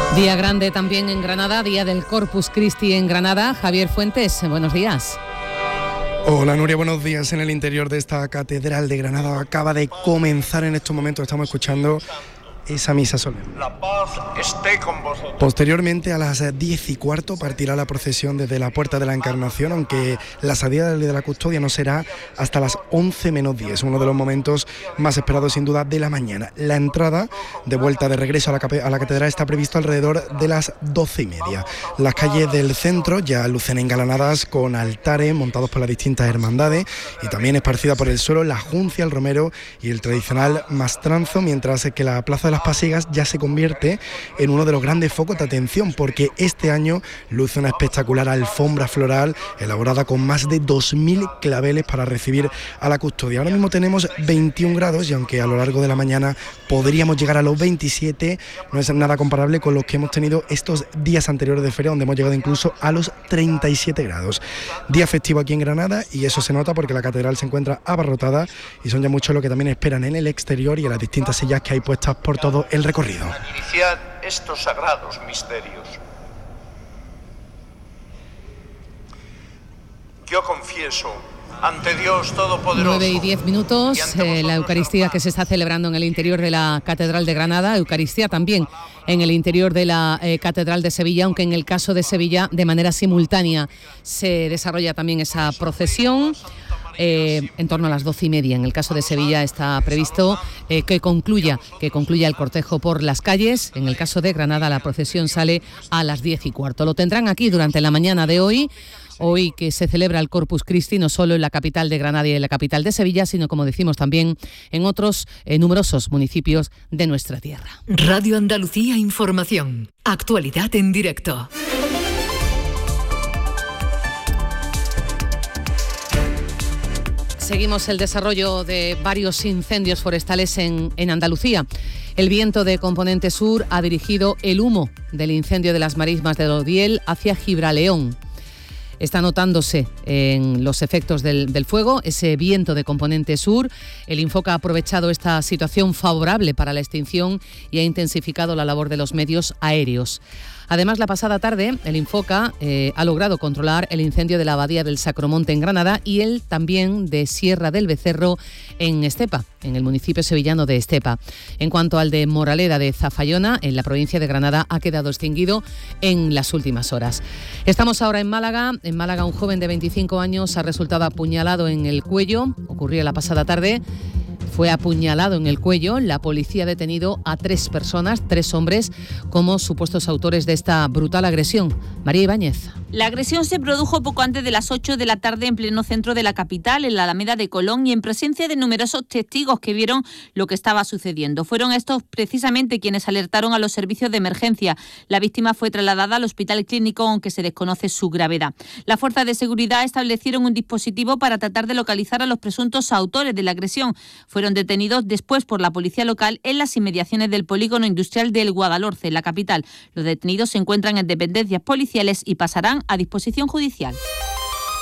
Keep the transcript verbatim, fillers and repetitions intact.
Día grande también en Granada, día del Corpus Christi en Granada. Javier Fuentes, buenos días. Hola Nuria, buenos días. En el interior de esta catedral de Granada acaba de comenzar en estos momentos, estamos escuchando esa misa solemne. La paz esté con vosotros. Posteriormente, a las diez y cuarto, partirá la procesión desde la Puerta de la Encarnación, aunque la salida de la custodia no será hasta las once menos diez, uno de los momentos más esperados sin duda de la mañana. La entrada de vuelta de regreso a la, a la catedral está previsto alrededor de las doce y media. Las calles del centro ya lucen engalanadas con altares montados por las distintas hermandades y también esparcida por el suelo la juncia, el romero y el tradicional mastranzo, mientras que la plaza de las Pasiegas ya se convierte en uno de los grandes focos de atención, porque este año luce una espectacular alfombra floral elaborada con más de dos mil claveles para recibir a la custodia. Ahora mismo tenemos veintiún grados y aunque a lo largo de la mañana podríamos llegar a los veintisiete, no es nada comparable con los que hemos tenido estos días anteriores de feria, donde hemos llegado incluso a los treinta y siete grados. Día festivo aquí en Granada y eso se nota porque la catedral se encuentra abarrotada y son ya muchos los que también esperan en el exterior y en las distintas sillas que hay puestas por todo el recorrido. Iniciad estos sagrados misterios. Yo confieso ante Dios Todopoderoso. nueve y diez minutos, eh, la Eucaristía que se está celebrando en el interior de la Catedral de Granada, Eucaristía también en el interior de la eh, Catedral de Sevilla, aunque en el caso de Sevilla de manera simultánea se desarrolla también esa procesión. Eh, en torno a las doce y media. En el caso de Sevilla está previsto eh, que concluya que concluya el cortejo por las calles. En el caso de Granada la procesión sale a las diez y cuarto. Lo tendrán aquí durante la mañana de hoy. Hoy que se celebra el Corpus Christi no solo en la capital de Granada y en la capital de Sevilla, sino como decimos también en otros eh, numerosos municipios de nuestra tierra. Radio Andalucía Información. Actualidad en directo. Seguimos el desarrollo de varios incendios forestales en, en Andalucía. El viento de componente sur ha dirigido el humo del incendio de las marismas de Odiel hacia Gibraleón. Está notándose en los efectos del, del fuego ese viento de componente sur. El Infoca ha aprovechado esta situación favorable para la extinción y ha intensificado la labor de los medios aéreos. Además, la pasada tarde, el Infoca eh, ha logrado controlar el incendio de la abadía del Sacromonte en Granada y el también de Sierra del Becerro en Estepa, en el municipio sevillano de Estepa. En cuanto al de Moraleda de Zafayona, en la provincia de Granada, ha quedado extinguido en las últimas horas. Estamos ahora en Málaga. En Málaga, un joven de veinticinco años ha resultado apuñalado en el cuello. Ocurrió la pasada tarde. Fue apuñalado en el cuello. La policía ha detenido a tres personas, tres hombres, como supuestos autores de esta brutal agresión. María Ibáñez. La agresión se produjo poco antes de las ocho de la tarde en pleno centro de la capital, en la Alameda de Colón, y en presencia de numerosos testigos que vieron lo que estaba sucediendo. Fueron estos precisamente quienes alertaron a los servicios de emergencia. La víctima fue trasladada al hospital clínico, aunque se desconoce su gravedad. Las fuerzas de seguridad establecieron un dispositivo para tratar de localizar a los presuntos autores de la agresión. Fueron detenidos después por la policía local en las inmediaciones del polígono industrial del Guadalhorce, en la capital. Los detenidos se encuentran en dependencias policiales y pasarán a disposición judicial.